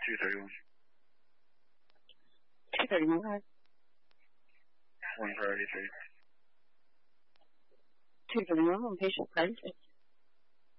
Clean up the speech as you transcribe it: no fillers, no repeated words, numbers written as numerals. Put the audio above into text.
231. 231. 1 priority 3. 231, one patient present.